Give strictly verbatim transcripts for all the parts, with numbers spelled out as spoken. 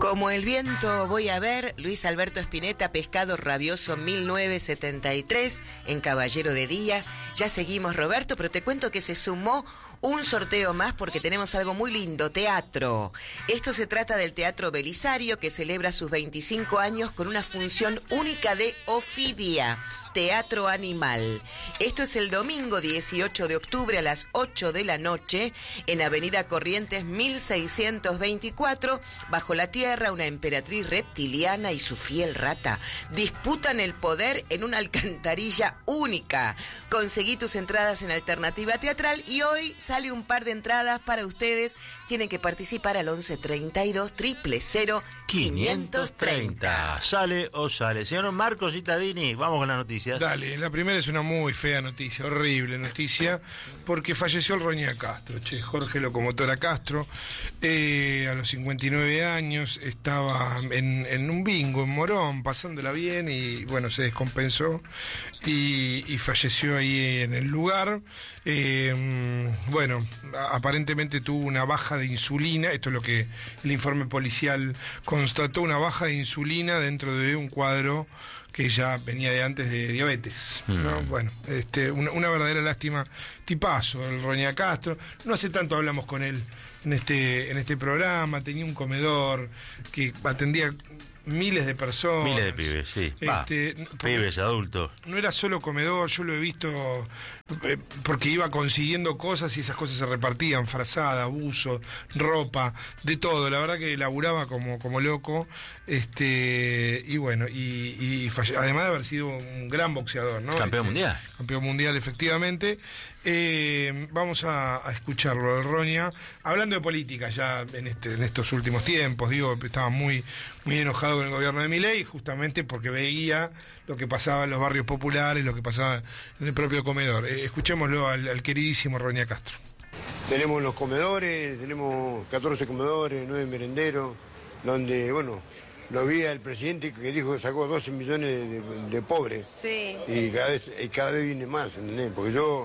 Como el viento voy a ver, Luis Alberto Spinetta, Pescado Rabioso mil novecientos setenta y tres, en Caballero de Día. Ya seguimos, Roberto, pero te cuento que se sumó un sorteo más porque tenemos algo muy lindo, teatro. Esto se trata del Teatro Belisario, que celebra sus veinticinco años con una función única de Ofidia, Teatro Animal. Esto es el domingo dieciocho de octubre a las ocho de la noche, en Avenida Corrientes mil seiscientos veinticuatro, bajo la tierra. Una emperatriz reptiliana y su fiel rata disputan el poder en una alcantarilla única. Conseguí tus entradas en Alternativa Teatral y hoy sale un par de entradas para ustedes. Tienen que participar al once treinta y dos, cero cero cero, quinientos treinta. Sale o sale. Señor Marcos Cittadini, vamos con las noticias. Dale, la primera es una muy fea noticia, horrible noticia, porque falleció el Roña Castro, che, Jorge Locomotora Castro, eh, a los cincuenta y nueve años, estaba en, en un bingo en Morón, pasándola bien, y bueno, se descompensó y, y falleció ahí en el lugar. Eh, bueno, aparentemente tuvo una baja de insulina, esto es lo que el informe policial constató, una baja de insulina dentro de un cuadro que ya venía de antes de diabetes, ¿no? Mm. Bueno, este, una, una verdadera lástima, tipazo, el Roña Castro. No hace tanto hablamos con él en este, en este programa, tenía un comedor que atendía miles de personas. Miles de pibes, sí. Este, Va, pibes, adultos. No era solo comedor, yo lo he visto eh, porque iba consiguiendo cosas y esas cosas se repartían, frazada, buzo, ropa, de todo. La verdad que laburaba como, como loco. Este, y bueno, y, y falle- además de haber sido un gran boxeador, ¿no? Campeón Este, mundial. Campeón mundial, efectivamente. Eh, vamos a, a escucharlo, el Roña, hablando de política ya en este en estos últimos tiempos. Digo, estaba muy muy enojado con el gobierno de Milei, justamente porque veía lo que pasaba en los barrios populares, lo que pasaba en el propio comedor. Eh, escuchémoslo al, al queridísimo Roña Castro. Tenemos los comedores, tenemos catorce comedores, nueve merenderos, donde, bueno, lo vi al presidente que dijo que sacó doce millones de, de pobres. Sí. Y cada vez, y cada vez viene más, ¿entendés? Porque yo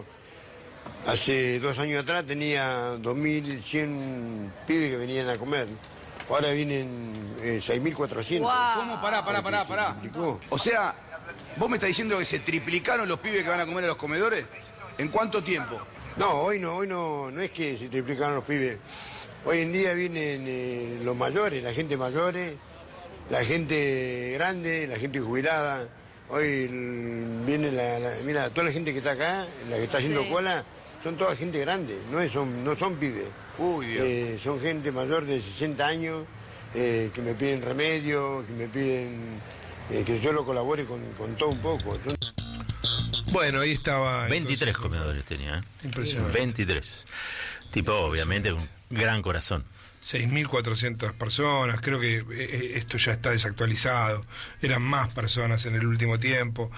hace dos años atrás tenía dos mil cien pibes que venían a comer. Ahora vienen eh, seis mil cuatrocientos. Wow. ¿Cómo? Pará, pará, pará, pará. O sea, vos me estás diciendo que se triplicaron los pibes que van a comer a los comedores. ¿En cuánto tiempo? No, hoy no, hoy no, no es que se triplicaron los pibes. Hoy en día vienen eh, los mayores, la gente mayores, la gente grande, la gente jubilada. Hoy el- viene la, la- mira, toda la gente que está acá, la que está haciendo Sí. cola, son toda gente grande, no es- son, no son pibes. Uy, Dios. Eh, son gente mayor de sesenta años eh, que me piden remedio, que me piden eh, que yo lo colabore con, con todo un poco. Entonces, Bueno, ahí estaba. veintitrés entonces, comedores tenía, ¿eh? Impresionante. veintitrés. Tipo, obviamente, un gran corazón. seis mil cuatrocientas personas, creo que eh, esto ya está desactualizado, eran más personas en el último tiempo.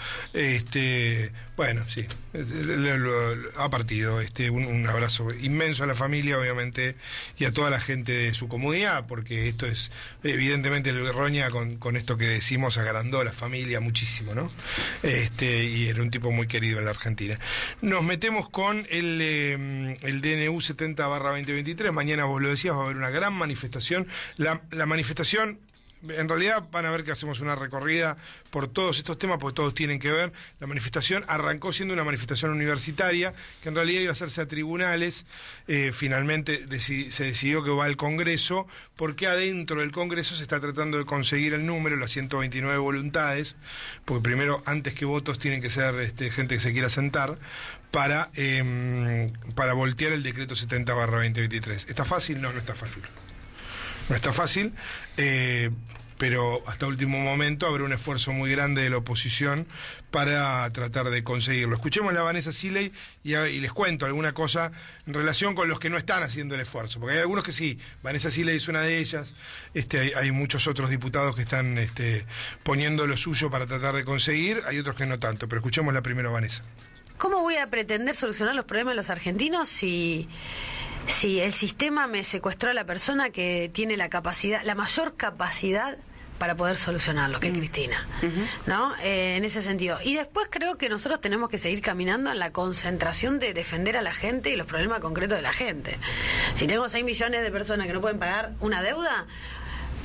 Este, bueno, sí, lo, lo- lo- ha partido. Este, un, un abrazo inmenso a la familia, obviamente, y a toda la gente de su comunidad, porque esto es, evidentemente, el Roña con, con esto que decimos agrandó a la familia muchísimo, ¿no? Este, y era un tipo muy querido en la Argentina. Nos metemos con el, eh, el D N U setenta barra veinte veintitrés, mañana vos lo decías, va a haber una gran manifestación. La, la manifestación, en realidad van a ver que hacemos una recorrida por todos estos temas, porque todos tienen que ver. La manifestación arrancó siendo una manifestación universitaria, que en realidad iba a hacerse a tribunales. Eh, finalmente deci- se decidió que va al Congreso, porque adentro del Congreso se está tratando de conseguir el número, las ciento veintinueve voluntades, porque primero, antes que votos, tienen que ser este, gente que se quiera sentar, para, eh, para voltear el decreto setenta barra veinte veintitrés. ¿Está fácil? No, no está fácil. No está fácil, eh, pero hasta último momento habrá un esfuerzo muy grande de la oposición para tratar de conseguirlo. Escuchemos a Vanessa Siley y, a- y les cuento alguna cosa en relación con los que no están haciendo el esfuerzo, porque hay algunos que sí. Vanessa Siley es una de ellas. Este, hay, hay muchos otros diputados que están este, poniendo lo suyo para tratar de conseguir, hay otros que no tanto, pero escuchemos la primera, Vanessa. ¿Cómo voy a pretender solucionar los problemas de los argentinos si, si el sistema me secuestró a la persona que tiene la capacidad, la mayor capacidad para poder solucionarlo, que es Cristina, ¿no? Eh, en ese sentido. Y después creo que nosotros tenemos que seguir caminando en la concentración de defender a la gente y los problemas concretos de la gente. Si tengo seis millones de personas que no pueden pagar una deuda,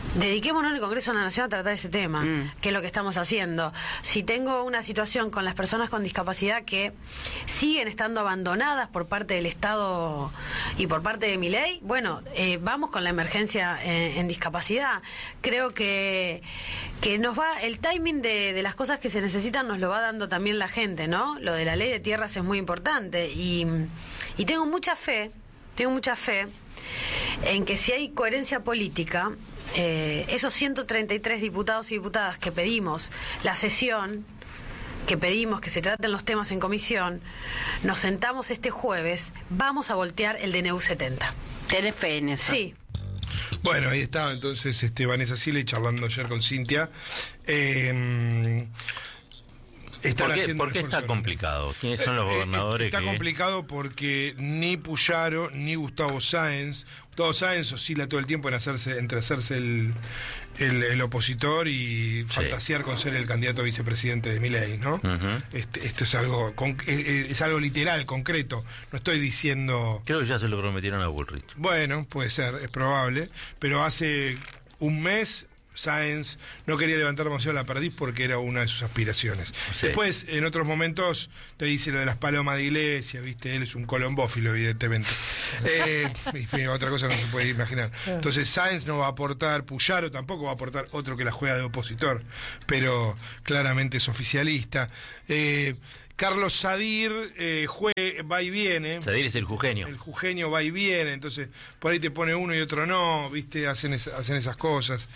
dediquémonos en el Congreso de la Nación a tratar ese tema, Mm. que es lo que estamos haciendo. Si tengo una situación con las personas con discapacidad que siguen estando abandonadas por parte del Estado y por parte de mi ley, bueno, eh, vamos con la emergencia en, en discapacidad. Creo que, que nos va, el timing de, de las cosas que se necesitan nos lo va dando también la gente, ¿no? Lo de la ley de tierras es muy importante y, y tengo mucha fe, tengo mucha fe en que si hay coherencia política, Eh, esos ciento treinta y tres diputados y diputadas que pedimos la sesión, que pedimos que se traten los temas en comisión, nos sentamos este jueves, vamos a voltear el D N U setenta. ¿Tenés fe en eso? Sí. Bueno, ahí estaba entonces este, Vanessa Siley charlando ayer con Cintia. Eh, están ¿Por qué, haciendo por qué un está esfuerzo complicado? ¿Quiénes son los Eh, eh, gobernadores Está que...? complicado porque ni Puyaro ni Gustavo Sáenz, Gustavo Sáenz oscila todo el tiempo en hacerse, entre hacerse el, el, el opositor y fantasear con ser el candidato a vicepresidente de Milei, ¿no? Ujú. este, esto es algo, con- es, es algo literal, concreto. No estoy diciendo... Creo que ya se lo prometieron a Bullrich. Bueno, puede ser, es probable, pero hace un mes Sáenz no quería levantar demasiado la perdiz porque era una de sus aspiraciones. Sí. Después, en otros momentos, te dice lo de las palomas de iglesia, ¿viste? Él es un colombófilo, evidentemente. eh, y otra cosa no se puede imaginar. Entonces, Sáenz no va a aportar, Puyaro tampoco va a aportar, otro que la juega de opositor, pero claramente es oficialista. Eh, Carlos Sadir eh, jue- va y viene. Sadir es el jujeño. El jujeño va y viene, entonces por ahí te pone uno y otro no, ¿viste? Hacen, es- hacen esas cosas.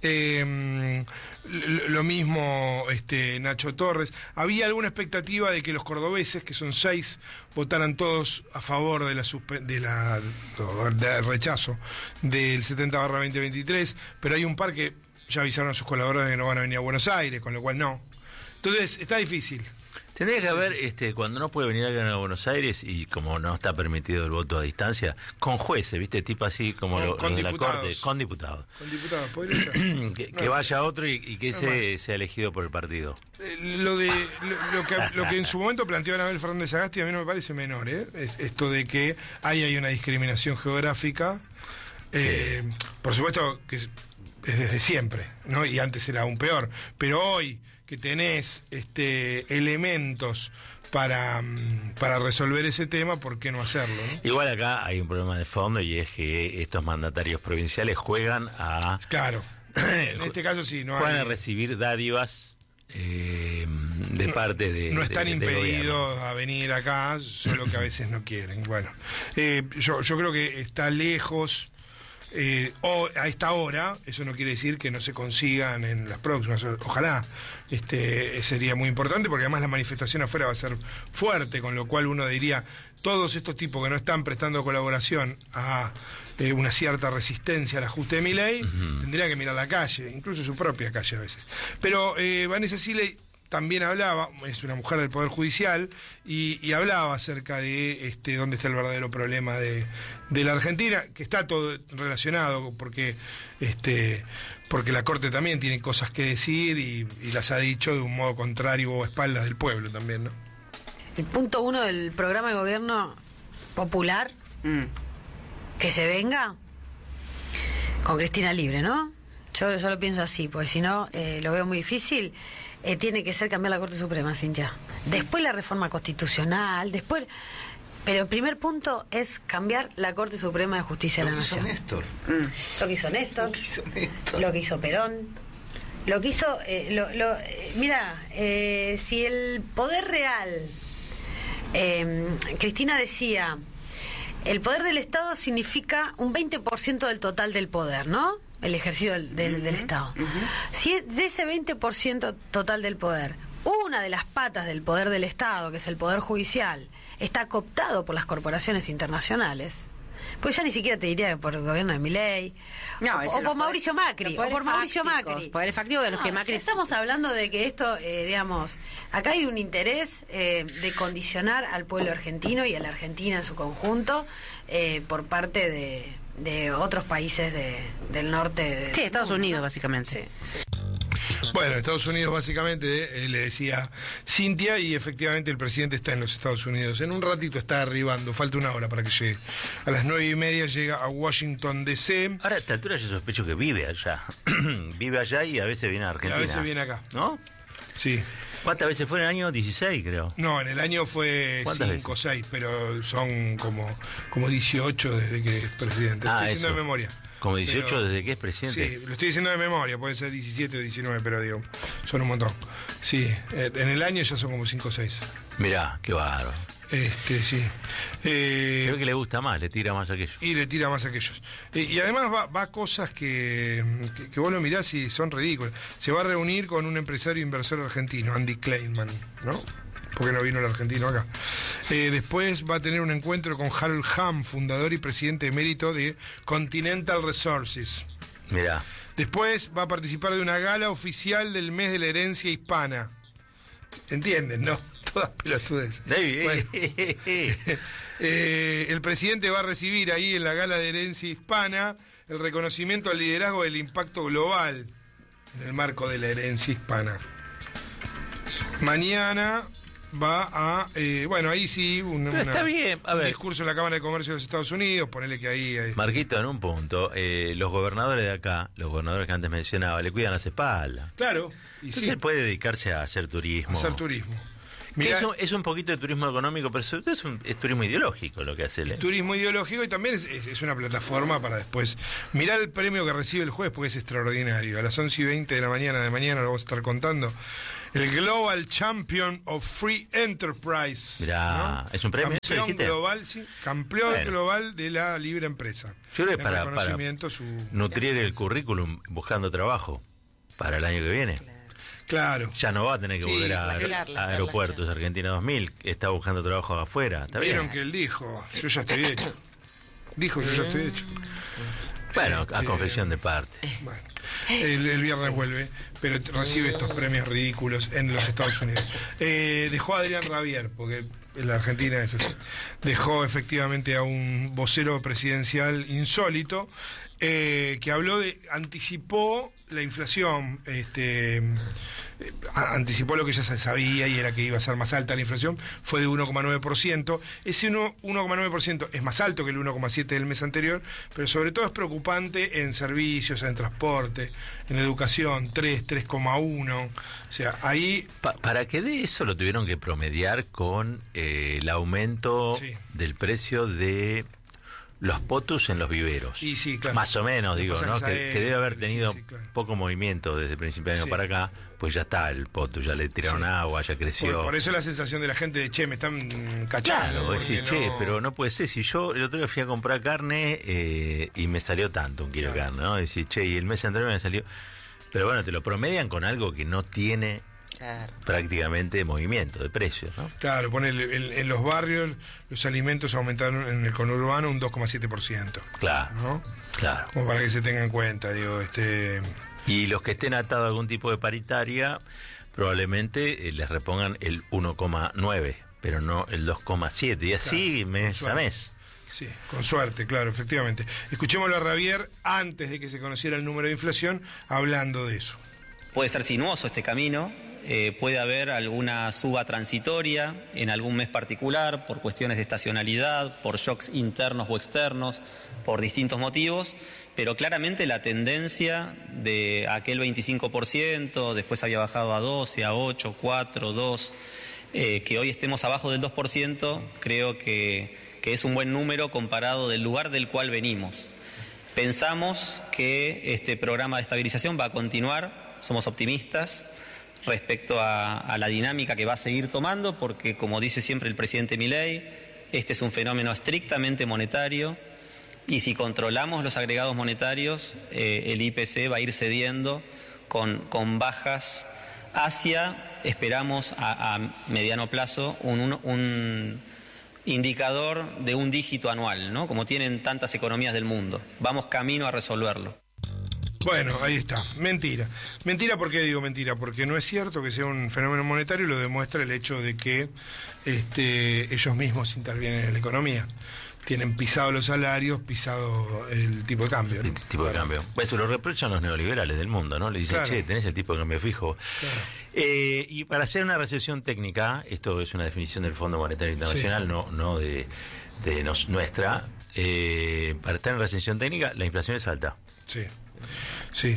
Eh, l- lo mismo este, Nacho Torres. Había alguna expectativa de que los cordobeses, que son seis, votaran todos a favor de la, suspe- de la del rechazo del setenta barra veinte veintitrés, pero hay un par que ya avisaron a sus colaboradores que no van a venir a Buenos Aires, con lo cual no. Entonces está difícil. Tendría que haber, este, cuando no puede venir alguien a Buenos Aires y como no está permitido el voto a distancia, con jueces, ¿viste? Tipo así como Con- lo- con los de la diputados. Corte, con diputados. Con diputados, podría ser. que, No. que vaya otro y, y que No, ese sea elegido por el partido. Eh, Lo de lo, lo que, lo que en su momento planteó Anabel Fernández Sagasti a mí no me parece menor, ¿eh? Es esto de que ahí hay una discriminación geográfica. Eh, Por supuesto que es, es desde siempre, ¿no? Y antes era aún peor. Pero hoy que tenés este elementos para, mm, para resolver ese tema, ¿por qué no hacerlo? ¿no? Igual acá hay un problema de fondo y es que estos mandatarios provinciales juegan a Claro. En este caso sí, no juegan a hay, recibir dádivas eh, de parte de no de- están de- del impedidos gobierno. a venir acá, solo que a veces no quieren. Bueno, eh, yo, yo creo que está lejos. Eh, o a esta hora, eso no quiere decir que no se consigan en las próximas. O- Ojalá, este sería muy importante porque además la manifestación afuera va a ser fuerte, con lo cual uno diría, todos estos tipos que no están prestando colaboración a eh, una cierta resistencia al ajuste de mi ley, tendrían que mirar la calle, incluso su propia calle a veces. Pero eh, Vanessa Siley también hablaba, es una mujer del Poder Judicial, y, y hablaba acerca de este dónde está el verdadero problema de, de la Argentina, que está todo relacionado, porque este porque la Corte también tiene cosas que decir y, y las ha dicho de un modo contrario o a espaldas del pueblo también, ¿no? El punto uno del programa de gobierno popular, Mm. que se venga con Cristina libre, ¿no? Yo, yo lo pienso así, porque si no, eh, lo veo muy difícil. Eh, tiene que ser cambiar la Corte Suprema, Cintia. Después la reforma constitucional, después... Pero el primer punto es cambiar la Corte Suprema de Justicia de la Nación. Néstor. Lo que hizo Néstor, Lo que hizo Néstor. lo que hizo Perón, lo que hizo... eh, lo, lo- eh, mira, eh, si el poder real... eh, Cristina decía, el poder del Estado significa un veinte por ciento del total del poder, ¿no? El ejercicio del, del- del Estado. Si es de ese veinte por ciento total del poder, una de las patas del poder del Estado, que es el poder judicial, está cooptado por las corporaciones internacionales, pues ya ni siquiera te diría que por el gobierno de Milei, No, o, es o los por Mauricio poderes- Macri, los o poderes por Mauricio fácticos, Macri. poderes fácticos de los No, que Macri ya estamos hablando de que esto, eh, digamos, acá hay un interés eh, de condicionar al pueblo argentino y a la Argentina en su conjunto eh, por parte de, de otros países de, del norte. de- Sí, Estados del mundo, Unidos, ¿no? básicamente. Sí, sí. Bueno, Estados Unidos básicamente, eh, le decía Cintia, y efectivamente el presidente está en los Estados Unidos. En un ratito está arribando, falta una hora para que llegue. A las nueve y media llega a Washington, D C. Ahora a esta altura yo sospecho que vive allá. Vive allá y a veces viene a Argentina. Y a veces viene acá. ¿No? Sí. ¿Cuántas veces fue en el año? dieciséis, creo. No, en el año fue cinco o seis, pero son como, como dieciocho desde que es presidente. Ah, Estoy diciendo eso. de memoria. Como dieciocho Pero, desde que es presidente. Sí, lo estoy diciendo de memoria, pueden ser diecisiete o diecinueve, pero digo, son un montón. Sí, eh, en el año ya son como cinco o seis. Mirá, qué bárbaro. Este, sí. Eh, Creo que le gusta más, le tira más a aquello. Y le tira más a aquellos. Eh, y además va, va a cosas que, que, que vos lo mirás y son ridículas. Se va a reunir con un empresario inversor argentino, Andy Kleinman, ¿no? Porque no vino el argentino acá. Eh, después va a tener un encuentro con Harold Hamm, fundador y presidente emérito de Continental Resources. Mirá. Después va a participar de una gala oficial del mes de la herencia hispana. ¿Entienden, no? Todas pelotudes. David, Bueno, eh, el presidente va a recibir ahí en la gala de herencia hispana el reconocimiento al liderazgo del impacto global en el marco de la herencia hispana. Mañana va a, eh, bueno, ahí sí, un, Pero está bien, a un ver. discurso en la Cámara de Comercio de los Estados Unidos, ponele que ahí... ahí Marquito, en un punto, eh, los gobernadores de acá, los gobernadores que antes mencionaba, le cuidan las espaldas. Claro, y Entonces sí, él puede dedicarse a hacer turismo. hacer turismo. Que Mirá, es, un, es un poquito de turismo económico, pero sobre todo es, un, es turismo ideológico lo que hace él. ¿eh? turismo ideológico, y también es, es- es una plataforma para después mirar el premio que recibe el juez, porque es extraordinario. A las once y veinte de la mañana de mañana lo vamos a estar contando. El Global Champion of Free Enterprise. Mirá, ¿es un premio eso, Campeón dijiste? global, sí, campeón Bueno. global de la libre empresa. Yo creo En que para, para reconocimiento a su... nutrir el currículum buscando trabajo para el año que viene. Claro. Ya no va a tener que Sí, volver a, las aer- charlas, a dar las aeropuertos charlas. Argentina dos mil, está buscando trabajo afuera. ¿Está bien? Vieron que él dijo, yo ya estoy hecho. Dijo, yo ya estoy hecho. Bueno, a Este, confesión de parte. Bueno, el, el viernes vuelve, pero t- recibe estos premios ridículos en los Estados Unidos. Eh, dejó a Adrián Rabier, porque en la Argentina es así. Dejó efectivamente a un vocero presidencial insólito, eh, que habló de, anticipó la inflación, este, eh, a- anticipó lo que ya se sabía, y era que iba a ser más alta la inflación, fue de uno coma nueve por ciento. Ese uno coma nueve por ciento es más alto que el uno coma siete por ciento del mes anterior, pero sobre todo es preocupante en servicios, en transporte, en educación, tres, tres coma uno. O sea, ahí... Pa- para que de eso lo tuvieron que promediar con eh, el aumento Sí. del precio de los potus en los viveros. Y sí, claro. Más o menos, Los digo, ¿no? pasajes Que, que debe haber aéreos, sí, tenido sí, claro. poco movimiento desde el principio de año Sí. para acá, pues ya está el potu, ya le tiraron Sí. agua, ya creció. Por, por eso la sensación de la gente de, che, me están cachando. Claro, vos decís, porque che, no- pero no puede ser. Si yo el otro día fui a comprar carne eh, y me salió tanto un kilo Claro. de carne, ¿no? Decís, che, y el mes anterior me salió. Pero bueno, te lo promedian con algo que no tiene Claro. prácticamente movimiento de precios, ¿no? Claro, pone el- el- en los barrios los alimentos aumentaron en el conurbano un dos coma siete por ciento. Claro, ¿No? claro. Como para que se tenga en cuenta, digo, este... Y los que estén atados a algún tipo de paritaria, probablemente eh, les repongan el uno coma nueve, pero no el dos coma siete. Y así Claro, mes a suave. mes. Sí, con suerte, claro, efectivamente. Escuchémoslo a Rabier antes de que se conociera el número de inflación, hablando de eso. Puede ser sinuoso este camino, eh, puede haber alguna suba transitoria en algún mes particular por cuestiones de estacionalidad, por shocks internos o externos, por distintos motivos, pero claramente la tendencia de aquel veinticinco por ciento, después había bajado a doce, a ocho, cuatro, dos, eh, que hoy estemos abajo del dos por ciento, creo que, que es un buen número comparado del lugar del cual venimos. Pensamos que este programa de estabilización va a continuar, somos optimistas respecto a, a la dinámica que va a seguir tomando, porque como dice siempre el presidente Milei, este es un fenómeno estrictamente monetario, y si controlamos los agregados monetarios, eh, el I P C va a ir cediendo con, con bajas hacia, esperamos a, a mediano plazo, un, un, un indicador de un dígito anual, ¿no? Como tienen tantas economías del mundo. Vamos camino a resolverlo. Bueno, ahí está. Mentira. Mentira, ¿por qué digo mentira? Porque no es cierto que sea un fenómeno monetario, y lo demuestra el hecho de que este, ellos mismos intervienen en la economía. tienen pisado los salarios, pisado el tipo de cambio, ¿no? El tipo de cambio. Eso lo reprochan los neoliberales del mundo, ¿no? Le dicen, claro. che, tenés el tipo de cambio fijo. Claro. Eh, y para hacer una recesión técnica, esto es una definición del Fondo Monetario Internacional, sí. no, no de, de nos, nuestra, eh, para estar en recesión técnica, la inflación es alta. Sí. Sí,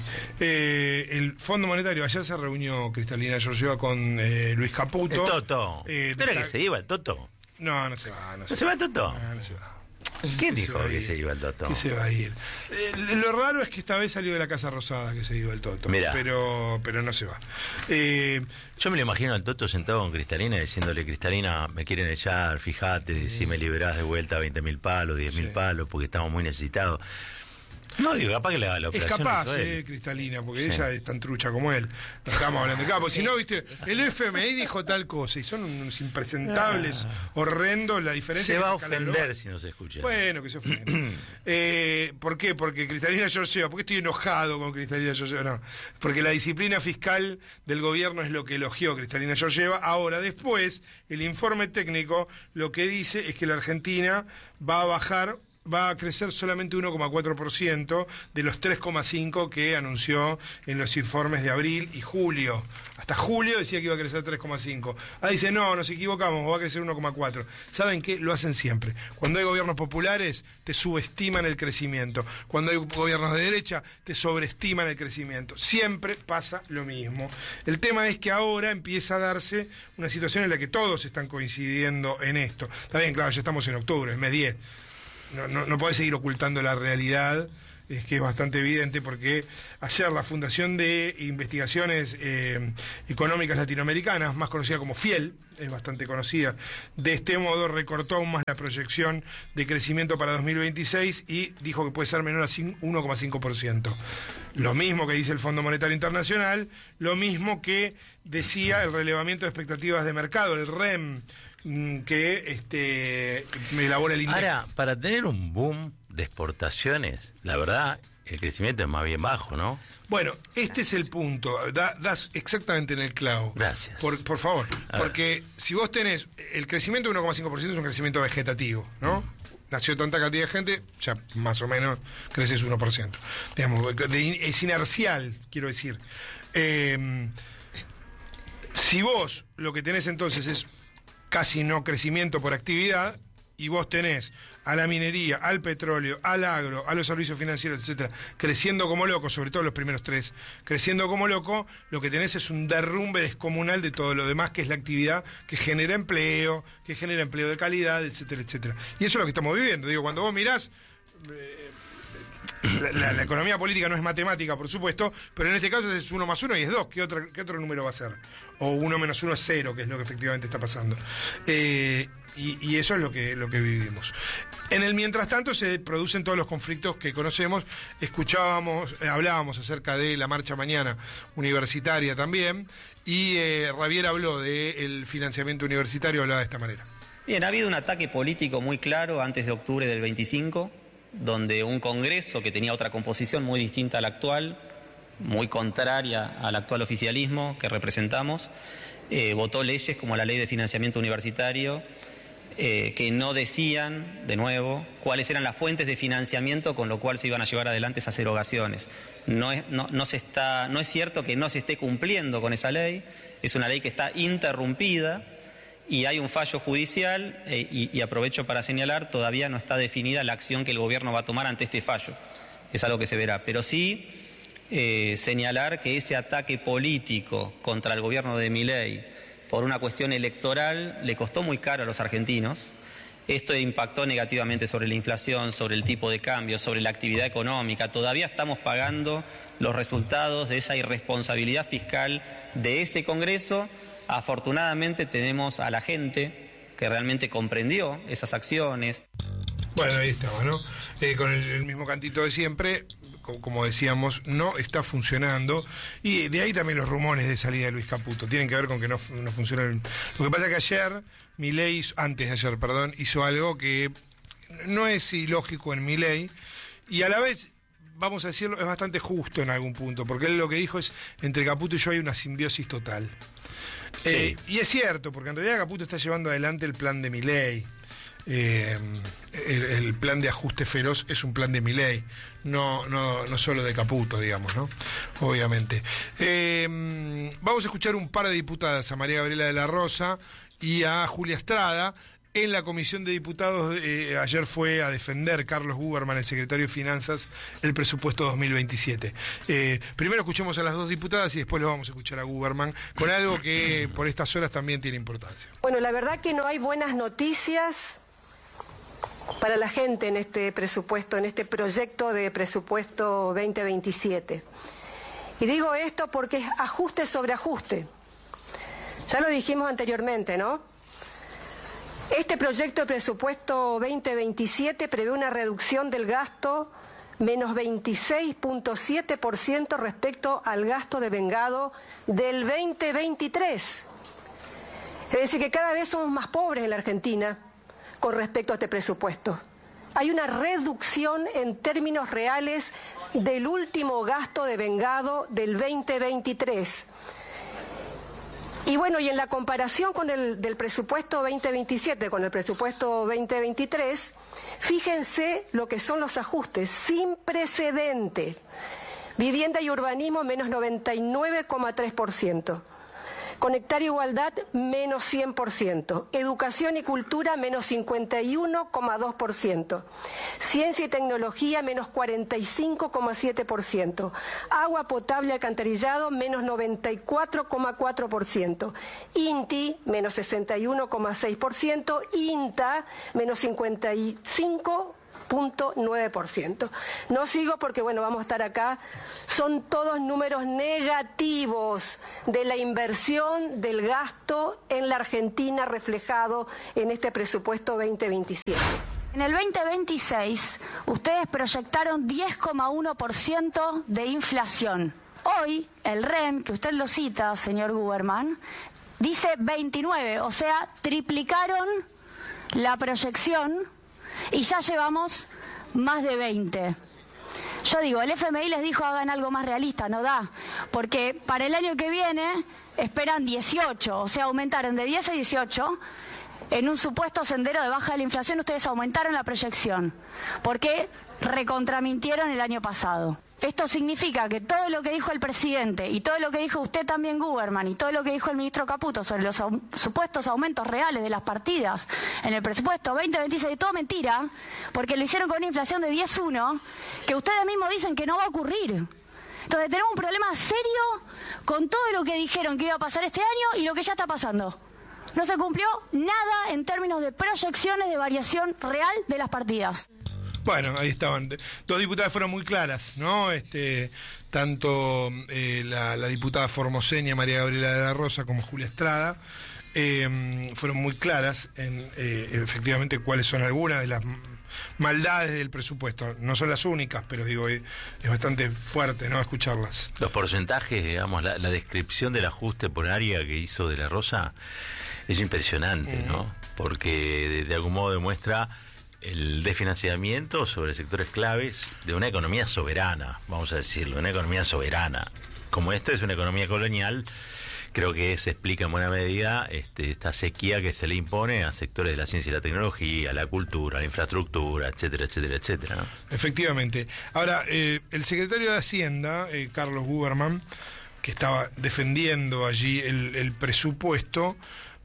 eh, el Fondo Monetario, ayer se reunió Cristalina Georgieva con eh, Luis Caputo. El Toto. Eh, ¿Espera desta- que se iba el Toto? No, no se va. ¿No, ¿No se va el Toto? No, no se va. ¿Quién ¿Qué dijo se va a que ir? se iba el Toto? ¿Qué se va a ir? Eh, lo raro es que esta vez salió de la Casa Rosada que se iba el Toto. Mirá. Pero, pero no se va. Eh, Yo me lo imagino al Toto sentado con Cristalina diciéndole, Cristalina, me quieren echar, fíjate, si me liberás de vuelta veinte mil palos, diez mil Sí. palos, porque estamos muy necesitados. No, digo, capaz que la, la es operación capaz, hizo él. eh, Cristalina, porque Sí. ella es tan trucha como él. No estamos hablando de campo. Si no, viste, el F M I dijo tal cosa y son unos impresentables, horrendos, la diferencia. Se que va a escala ofender global. si no se escucha. Bueno, que se ofende. eh, ¿Por qué? Porque Cristalina Georgieva, ¿por qué estoy enojado con Cristalina Georgieva? No, porque la disciplina fiscal del gobierno es lo que elogió Cristalina Georgieva. Ahora, después, el informe técnico lo que dice es que la Argentina va a bajar, va a crecer solamente uno coma cuatro por ciento de los tres coma cinco por ciento que anunció en los informes de abril y julio. Hasta julio decía que iba a crecer tres coma cinco. Ahí dice, no, nos equivocamos, va a crecer uno coma cuatro. ¿Saben qué? Lo hacen siempre. Cuando hay gobiernos populares, te subestiman el crecimiento. Cuando hay gobiernos de derecha, te sobreestiman el crecimiento. Siempre pasa lo mismo. El tema es que ahora empieza a darse una situación en la que todos están coincidiendo en esto. Está bien, claro, ya estamos en octubre, es mes diez. No, no, no podés seguir ocultando la realidad, es que es bastante evidente, porque ayer la Fundación de Investigaciones eh, Económicas Latinoamericanas, más conocida como FIEL, es bastante conocida, de este modo recortó aún más la proyección de crecimiento para dos mil veintiséis y dijo que puede ser menor a uno coma cinco por ciento. Lo mismo que dice el Fondo Monetario Internacional, lo mismo que decía el relevamiento de expectativas de mercado, el R E M, que este me elabora el índice. Ahora, para tener un boom de exportaciones, la verdad, el crecimiento es más bien bajo, ¿no? Bueno, este es el punto. Da, das exactamente en el clavo. Gracias. Por, por favor. A Porque si vos tenés el crecimiento de uno coma cinco por ciento es un crecimiento vegetativo, ¿no? Mm. Nació tanta cantidad de gente, ya más o menos creces uno por ciento. Digamos, de, es inercial, quiero decir. Eh, si vos lo que tenés entonces es casi no crecimiento por actividad, y vos tenés a la minería, al petróleo, al agro, a los servicios financieros, etcétera, creciendo como loco, sobre todo los primeros tres, creciendo como loco, lo que tenés es un derrumbe descomunal de todo lo demás, que es la actividad que genera empleo, que genera empleo de calidad, etcétera, etcétera. Y eso es lo que estamos viviendo. Digo, cuando vos mirás, eh, la, la, la economía política no es matemática, por supuesto, pero en este caso es uno más uno y es dos. ¿Qué otro, qué otro número va a ser? O uno menos uno es cero, que es lo que efectivamente está pasando. Eh, y, y eso es lo que, lo que vivimos. En el mientras tanto se producen todos los conflictos que conocemos. Escuchábamos, eh, hablábamos acerca de la marcha mañana universitaria también, y eh, Ravier habló del financiamiento universitario, hablaba de esta manera. Bien, ha habido un ataque político muy claro antes de octubre del veinticinco, donde un Congreso que tenía otra composición muy distinta a la actual, muy contraria al actual oficialismo que representamos, eh, votó leyes como la Ley de Financiamiento Universitario, eh, que no decían, de nuevo, cuáles eran las fuentes de financiamiento con lo cual se iban a llevar adelante esas erogaciones. No es, no, no se está, no es cierto que no se esté cumpliendo con esa ley, es una ley que está interrumpida, y hay un fallo judicial, eh, y, y aprovecho para señalar, todavía no está definida la acción que el gobierno va a tomar ante este fallo. Es algo que se verá. Pero sí eh, señalar que ese ataque político contra el gobierno de Milei por una cuestión electoral le costó muy caro a los argentinos. Esto impactó negativamente sobre la inflación, sobre el tipo de cambio, sobre la actividad económica. Todavía estamos pagando los resultados de esa irresponsabilidad fiscal de ese Congreso. Afortunadamente tenemos a la gente que realmente comprendió esas acciones. Bueno, ahí estaba, ¿no? Eh, con el, el mismo cantito de siempre, como, como decíamos, no está funcionando. Y de ahí también los rumores de salida de Luis Caputo. Tienen que ver con que no, no funciona. El... Lo que pasa es que ayer, Milei, antes de ayer, perdón, hizo algo que no es ilógico en Milei, y a la vez, vamos a decirlo, es bastante justo en algún punto, porque él lo que dijo es, entre Caputo y yo hay una simbiosis total. Sí. Eh, y es cierto, porque en realidad Caputo está llevando adelante el plan de Milei. eh, el, el plan de ajuste feroz es un plan de Milei, no, no, no solo de Caputo, digamos, ¿no? Obviamente. Eh, vamos a escuchar un par de diputadas, a María Gabriela de la Rosa y a Julia Estrada. En la Comisión de Diputados eh, ayer fue a defender Carlos Guberman, el secretario de Finanzas, el presupuesto dos mil veintisiete. Eh, primero escuchemos a las dos diputadas y después lo vamos a escuchar a Guberman con algo que por estas horas también tiene importancia. Bueno, la verdad que no hay buenas noticias para la gente en este presupuesto, en este proyecto de presupuesto veinte veintisiete. Y digo esto porque es ajuste sobre ajuste. Ya lo dijimos anteriormente, ¿no? Este proyecto de presupuesto veinte veintisiete prevé una reducción del gasto menos veintiséis punto siete por ciento respecto al gasto devengado del veinte veintitrés. Es decir, que cada vez somos más pobres en la Argentina con respecto a este presupuesto. Hay una reducción en términos reales del último gasto devengado del veinte veintitrés. Y bueno, y en la comparación con el del presupuesto veinte veintisiete con el presupuesto veinte veintitrés, fíjense lo que son los ajustes sin precedentes. Vivienda y urbanismo menos noventa y nueve coma tres por ciento. Conectar Igualdad menos cien por ciento. Educación y cultura menos cincuenta y uno coma dos por ciento. Ciencia y tecnología menos cuarenta y cinco coma siete por ciento. Agua potable y alcantarillado menos noventa y cuatro coma cuatro por ciento. INTI menos sesenta y uno coma seis por ciento. INTA menos cincuenta y cinco punto nueve por ciento. No sigo porque, bueno, vamos a estar acá. Son todos números negativos de la inversión del gasto en la Argentina reflejado en este presupuesto veinte veintisiete. En el veinte veintiséis, ustedes proyectaron diez coma uno por ciento de inflación. Hoy, el R E M, que usted lo cita, señor Guberman, dice veintinueve, o sea, triplicaron la proyección y ya llevamos más de veinte. Yo digo, el F M I les dijo hagan algo más realista, no da, porque para el año que viene esperan dieciocho, o sea, aumentaron de diez a dieciocho. En un supuesto sendero de baja de la inflación ustedes aumentaron la proyección, porque recontramintieron el año pasado. Esto significa que todo lo que dijo el presidente y todo lo que dijo usted también, Guberman, y todo lo que dijo el ministro Caputo sobre los au- supuestos aumentos reales de las partidas en el presupuesto veinte veintiséis, todo mentira, porque lo hicieron con una inflación de diez coma uno, que ustedes mismos dicen que no va a ocurrir. Entonces tenemos un problema serio con todo lo que dijeron que iba a pasar este año y lo que ya está pasando. No se cumplió nada en términos de proyecciones de variación real de las partidas. Bueno, ahí estaban. Dos diputadas fueron muy claras, ¿no? Este, tanto eh, la, la diputada formoseña María Gabriela de la Rosa como Julia Estrada eh, fueron muy claras en eh, efectivamente cuáles son algunas de las maldades del presupuesto. No son las únicas, pero digo, es, es bastante fuerte, ¿no?, escucharlas. Los porcentajes, digamos, la, la descripción del ajuste por área que hizo de la Rosa es impresionante, mm. ¿no? Porque de, de algún modo demuestra el desfinanciamiento sobre sectores claves de una economía soberana, vamos a decirlo, una economía soberana. Como esto es una economía colonial, creo que se explica en buena medida este, esta sequía que se le impone a sectores de la ciencia y la tecnología, la cultura, la infraestructura, etcétera, etcétera, etcétera, ¿no? Efectivamente. Ahora, eh, el secretario de Hacienda, eh, Carlos Guberman, que estaba defendiendo allí el, el presupuesto,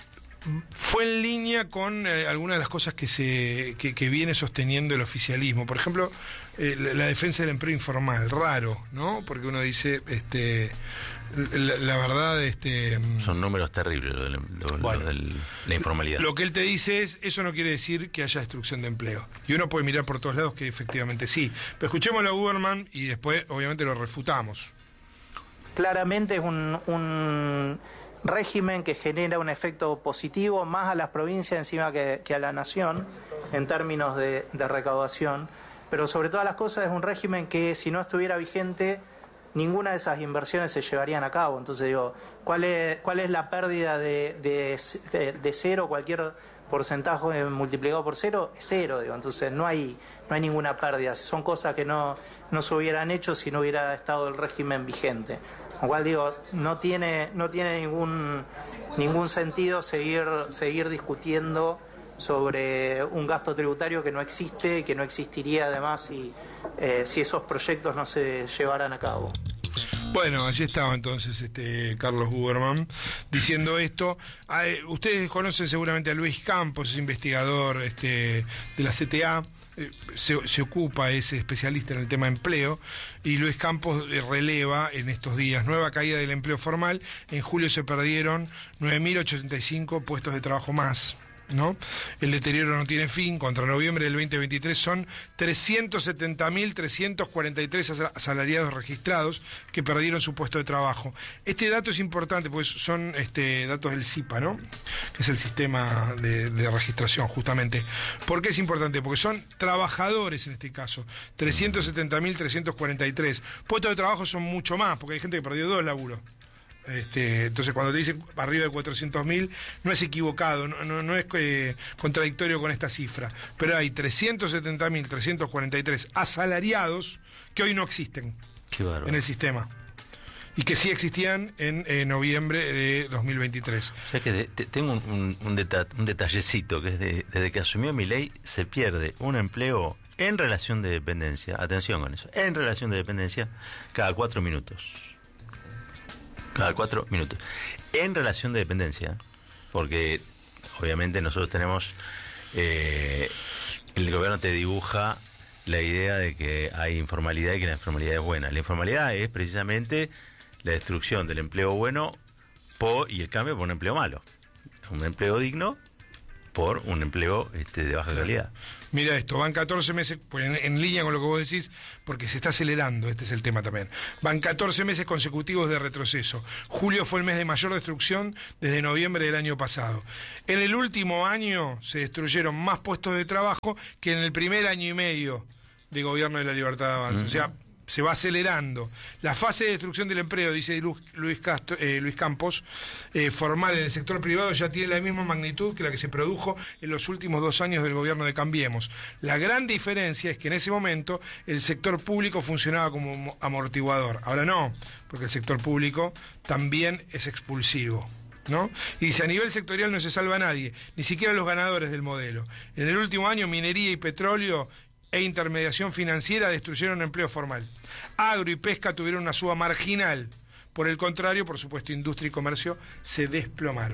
fue en línea con eh, algunas de las cosas que se que, que viene sosteniendo el oficialismo. Por ejemplo, eh, la, la defensa del empleo informal, raro, ¿no? Porque uno dice, este, la, la verdad, este, son números terribles lo de, lo, bueno, lo de la informalidad. Lo que él te dice es, eso no quiere decir que haya destrucción de empleo. Y uno puede mirar por todos lados que efectivamente sí. Pero escuchémoslo a Guberman y después, obviamente, lo refutamos. Claramente es un... un... régimen que genera un efecto positivo más a las provincias encima que, que a la nación en términos de, de recaudación, pero sobre todas las cosas es un régimen que si no estuviera vigente ninguna de esas inversiones se llevarían a cabo. Entonces digo, ¿cuál es, cuál es la pérdida de, de, de, de cero? Cualquier porcentaje multiplicado por cero es cero, digo. Entonces no hay, no hay ninguna pérdida, son cosas que no, no se hubieran hecho si no hubiera estado el régimen vigente. Lo cual digo, no tiene, no tiene ningún, ningún sentido seguir, seguir discutiendo sobre un gasto tributario que no existe, que no existiría además si, eh, si esos proyectos no se llevaran a cabo. Bueno, allí estaba entonces este Carlos Huberman diciendo esto. Ah, eh, ustedes conocen seguramente a Luis Campos, es investigador este, de la C T A. Eh, se, se ocupa, es especialista en el tema empleo, y Luis Campos eh, releva en estos días nueva caída del empleo formal. En julio se perdieron nueve mil ochenta y cinco puestos de trabajo más, ¿no? El deterioro no tiene fin. Contra noviembre del veinte veintitrés son trescientos setenta mil trescientos cuarenta y tres asalariados registrados que perdieron su puesto de trabajo. Este dato es importante, pues son este, datos del C I P A, ¿no? Que es el sistema de, de registración, justamente. ¿Por qué es importante? Porque son trabajadores en este caso. trescientos setenta mil trescientos cuarenta y tres. Puestos de trabajo son mucho más, porque hay gente que perdió dos laburos. Este, entonces cuando te dicen arriba de cuatrocientos mil no es equivocado, no, no, no es eh, contradictorio con esta cifra, pero hay trescientos setenta mil trescientos cuarenta y tres asalariados que hoy no existen en el sistema y que sí existían en eh, noviembre de dos mil veintitrés. O sea que de, te, tengo un, un, un, deta, un detallecito, que es de, desde que asumió Milei se pierde un empleo en relación de dependencia, atención con eso, en relación de dependencia cada cuatro minutos. Cada cuatro minutos. En relación de dependencia, porque obviamente nosotros tenemos, eh, el gobierno te dibuja la idea de que hay informalidad y que la informalidad es buena. La informalidad es precisamente la destrucción del empleo bueno por, y el cambio por un empleo malo. Un empleo digno por un empleo este, de baja calidad. Mira esto, van catorce meses, pues en, en línea con lo que vos decís, porque se está acelerando, este es el tema también. Van catorce meses consecutivos de retroceso. Julio fue el mes de mayor destrucción desde noviembre del año pasado. En el último año se destruyeron más puestos de trabajo que en el primer año y medio de gobierno de la Libertad de Avanza. Uh-huh. O sea, se va acelerando. La fase de destrucción del empleo, dice Luis, Castro, eh, Luis Campos, eh, formal en el sector privado ya tiene la misma magnitud que la que se produjo en los últimos dos años del gobierno de Cambiemos. La gran diferencia es que en ese momento el sector público funcionaba como amortiguador. Ahora no, porque el sector público también es expulsivo, ¿no? Y dice, a nivel sectorial no se salva a nadie, ni siquiera los ganadores del modelo. En el último año, minería y petróleo e intermediación financiera destruyeron empleo formal. Agro y pesca tuvieron una suba marginal. Por el contrario, por supuesto, industria y comercio se desplomaron.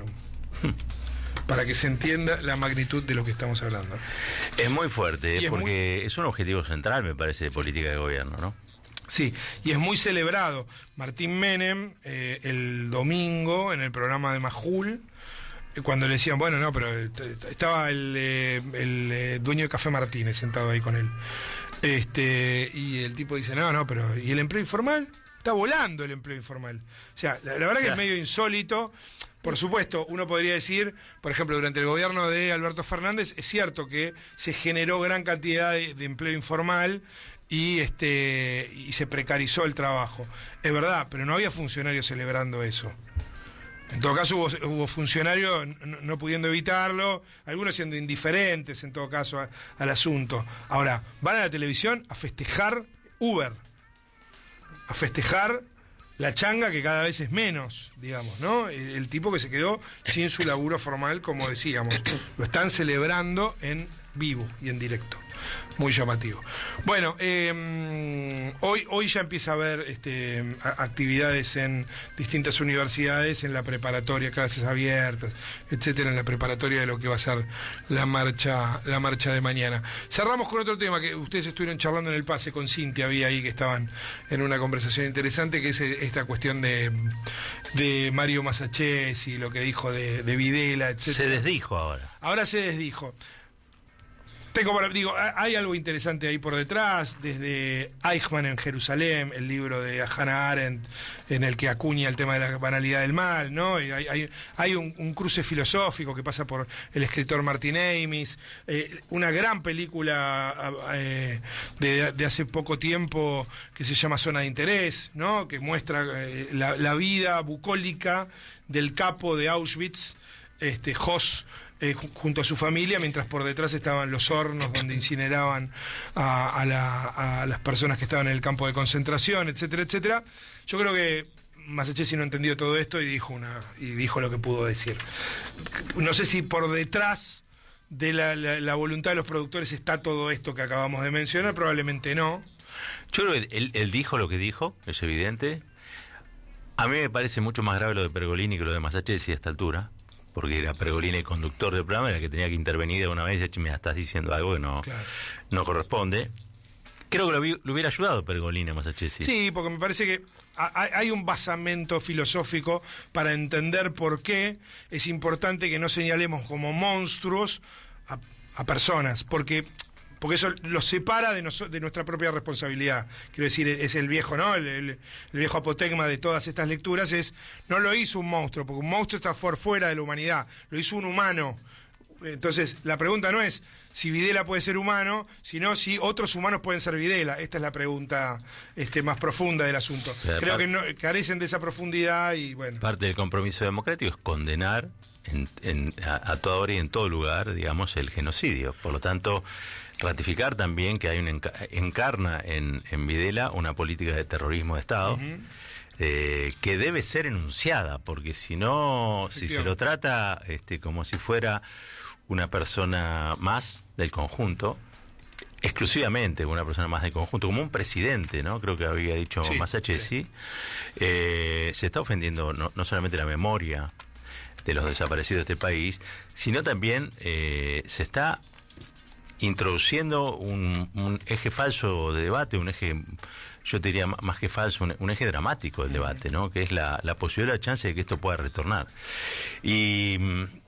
Para que se entienda la magnitud de lo que estamos hablando. Es muy fuerte, es porque muy... es un objetivo central, me parece, de política de gobierno, ¿no? Sí, y es muy celebrado. Martín Menem, eh, el domingo, en el programa de Majul, cuando le decían, bueno, no, pero estaba el, eh, el eh, dueño de Café Martínez sentado ahí con él. Este, y el tipo dice, no, no, pero ¿y el empleo informal? Está volando el empleo informal. O sea, la, la verdad que es medio insólito. Por supuesto, uno podría decir, por ejemplo, durante el gobierno de Alberto Fernández, es cierto que se generó gran cantidad de, de empleo informal y este y se precarizó el trabajo. Es verdad, pero no había funcionarios celebrando eso. En todo caso hubo, hubo funcionarios no, no pudiendo evitarlo, algunos siendo indiferentes en todo caso a, al asunto. Ahora, van a la televisión a festejar Uber, a festejar la changa que cada vez es menos, digamos, ¿no? El, el tipo que se quedó sin su laburo formal, como decíamos. Lo están celebrando en vivo y en directo. Muy llamativo. Bueno, eh, hoy, hoy ya empieza a haber este, a, actividades en distintas universidades, en la preparatoria, clases abiertas, etcétera, en la preparatoria de lo que va a ser la marcha, la marcha de mañana. Cerramos con otro tema que ustedes estuvieron charlando en el pase con Cintia, había ahí que estaban en una conversación interesante, que es esta cuestión de, de Mario Masachesi y lo que dijo de, de Videla, etcétera. Se desdijo ahora. Ahora se desdijo. Tengo para, digo, hay algo interesante ahí por detrás, desde Eichmann en Jerusalén, el libro de Hannah Arendt, en el que acuña el tema de la banalidad del mal, ¿no? Y hay hay, hay un, un cruce filosófico que pasa por el escritor Martin Amis, eh, una gran película eh, de, de hace poco tiempo que se llama Zona de Interés, ¿no? Que muestra eh, la, la vida bucólica del capo de Auschwitz, este Hoss, Eh, junto a su familia, mientras por detrás estaban los hornos donde incineraban a, a, la, a las personas que estaban en el campo de concentración, etcétera, etcétera. Yo creo que Masachesi no entendió todo esto y dijo una y dijo lo que pudo decir. No sé si por detrás de la, la, la voluntad de los productores está todo esto que acabamos de mencionar, probablemente no. Yo creo que él, él dijo lo que dijo, es evidente. A mí me parece mucho más grave lo de Pergolini que lo de Masachesi a esta altura, porque era Pergolini el conductor del programa, era el que tenía que intervenir de una vez y decir, mira, estás diciendo algo que no, claro. no corresponde. Creo que lo, vi, lo hubiera ayudado Pergolini a Masachesi. Sí, porque me parece que hay un basamento filosófico para entender por qué es importante que no señalemos como monstruos a, a personas, porque... porque eso los separa de, nos, de nuestra propia responsabilidad. Quiero decir, es el viejo, ¿no? El, el, el viejo apotegma de todas estas lecturas es, no lo hizo un monstruo, porque un monstruo está por fuera de la humanidad, lo hizo un humano. Entonces, la pregunta no es si Videla puede ser humano, sino si otros humanos pueden ser Videla. Esta es la pregunta este, más profunda del asunto. Pero Creo que no, carecen de esa profundidad y bueno. Parte del compromiso democrático es condenar en, en, a, a toda hora y en todo lugar, digamos, el genocidio. Por lo tanto, ratificar también que hay un enca encarna en, en Videla una política de terrorismo de Estado. Uh-huh. Eh, que debe ser enunciada, porque si no, si se lo trata este, como si fuera una persona más del conjunto, exclusivamente una persona más del conjunto, como un presidente, ¿no? Creo que había dicho sí, Masachesi, sí. eh, se está ofendiendo no, no solamente la memoria de los desaparecidos de este país, sino también eh, se está introduciendo un, un eje falso de debate, un eje, yo te diría más que falso, un, un eje dramático del debate, ¿no? Que es la, la posibilidad, la chance de que esto pueda retornar. Y,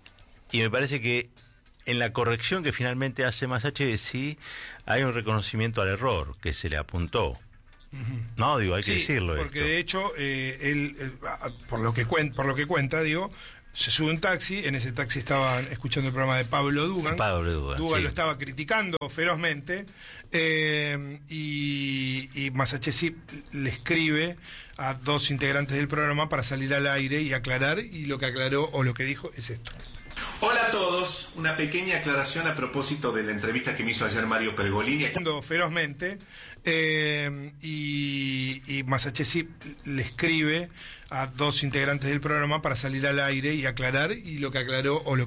y me parece que en la corrección que finalmente hace Masachesi hay un reconocimiento al error que se le apuntó. Uh-huh. No, digo, hay sí, que decirlo. Porque esto. de hecho, eh, él, él, por lo que cuenta, por lo que cuenta, digo, se sube un taxi, en ese taxi estaban escuchando el programa de Pablo Dugan. Pablo Dugan, Dugan sí. lo estaba criticando ferozmente, eh, y, y Masachesi le escribe a dos integrantes del programa para salir al aire y aclarar, y lo que aclaró o lo que dijo es esto. Hola a todos, una pequeña aclaración a propósito de la entrevista que me hizo ayer Mario Pergolini. Ferozmente, eh, y, y Masachesi le escribe a dos integrantes del programa para salir al aire y aclarar, y lo que aclaró o lo